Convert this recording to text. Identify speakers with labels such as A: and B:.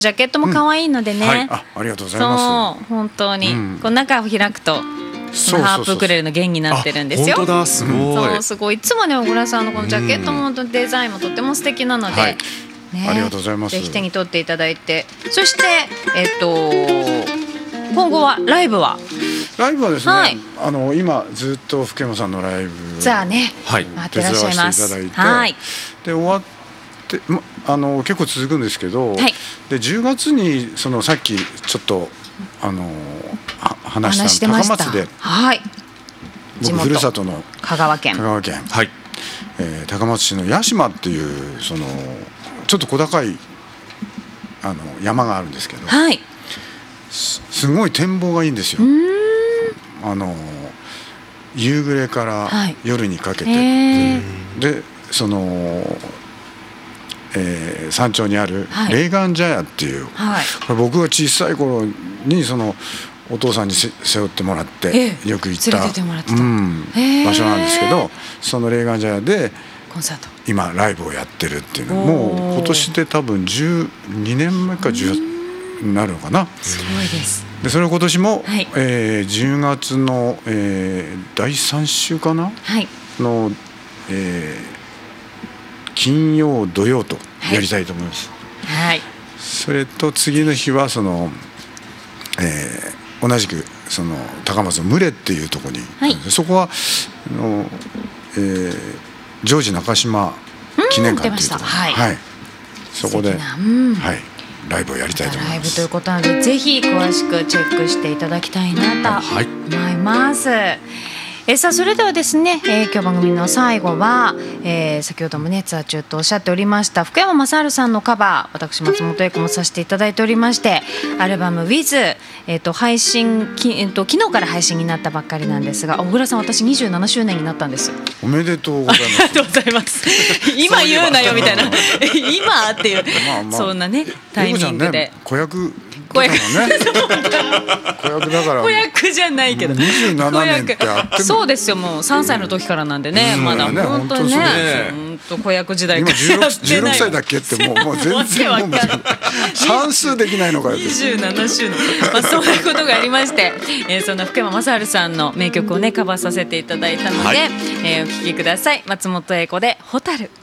A: ジャケットも可愛いのでね、
B: はい、ありがとうございます。
A: そう本当に、こう中を開くとこのハープウクレレの弦になってるんですよ。
C: 本当だ、すごい。
A: そうすごい、いつもね小倉さんのこのジャケットもデザインもとても素敵なので、
B: はい
A: ね、
B: ありがとうございます。
A: ぜひ手に取っていただいて、そして今後はライブは
B: ですね、
A: はい、
B: 今ずっと福山さんのライブ
A: じゃあね、
C: はい、
A: 待ってらっしゃいます。
B: 手伝わせていただいて、
A: はい、
B: で終わって結構続くんですけど、
A: はい、
B: で10月にさっきちょっと話した高松で、
A: はい、
B: 僕ふるさとの
A: 香川県、
C: はい、
B: 高松市の屋島っていうちょっと小高い山があるんですけど、
A: はい、
B: すごい展望がいいんですよ。夕暮れから夜にかけて、で山頂にある霊岩茶屋っていう、これ僕が小さい頃にお父さんに背負ってもらってよく行った場所なんですけど、その霊岩茶屋で
A: コンサート
B: 今ライブをやってるっていうのもう今年で多分12年目か10になるのかな。
A: すごいです。
B: でそれを今年も、10月の、第3週かな、の、金曜土曜とやりたいと思います。
A: はい、
B: それと次の日は同じく高松の牟礼っていうところに、そこはジョージ中島記念館っていうところ、そこで、ライブをやりたいと思います。
A: ライブということなので、ぜひ詳しくチェックしていただきたいなと思います。さあそれではですね、今日番組の最後は、先ほどもねツアー中とおっしゃっておりました福山雅治さんのカバー、私松本英子もさせていただいておりまして、アルバム With、配信昨日から配信になったばっかりなんですが、小倉さん、私27周年になったんです。
B: おめでとうございます。
A: ありがとうございます今言うなよみたいな今っていう、そんなねタイミングで
B: 子役だから
A: 子役じゃないけど
B: 27年ってあっても
A: そうですよ、もう3歳の時からなんでね、まだ本当にね、本当子役時代から
B: 今16歳だっけってもう全然もう算数できないのかよって
A: 27周年、そういうことがありまして、その福山雅治さんの名曲をねカバーさせていただいたので、お聴きください。松本英子でホタル。